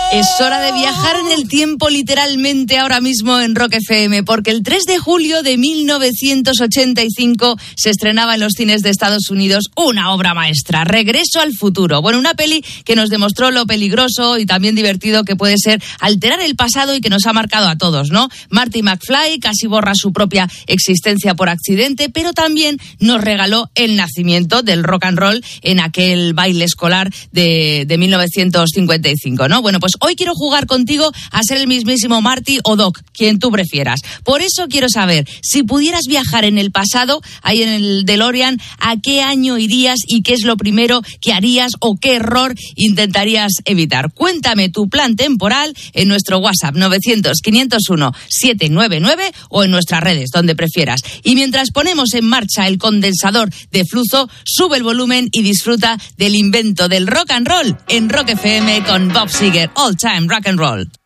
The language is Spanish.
Es hora de viajar en el tiempo literalmente ahora mismo en Rock FM, porque el 3 de julio de 1985 se estrenaba en los cines de Estados Unidos una obra maestra, Regreso al futuro. Bueno, una peli que nos demostró lo peligroso y también divertido que puede ser alterar el pasado y que nos ha marcado a todos, ¿no? Marty McFly casi borra su propia existencia por accidente, pero también nos regaló el nacimiento del rock and roll en aquel baile escolar de 1955, ¿no? Bueno, pues hoy quiero jugar contigo a ser el mismísimo Marty o Doc, quien tú prefieras. Por eso quiero saber, si pudieras viajar en el pasado, ahí en el DeLorean, ¿a qué año irías y qué es lo primero que harías o qué error intentarías evitar? Cuéntame tu plan temporal en nuestro WhatsApp 900-501-799 o en nuestras redes, donde prefieras. Y mientras ponemos en marcha el condensador de flujo, sube el volumen y disfruta del invento del rock and roll en Rock FM con Bob Seger. All Time Rock and Roll.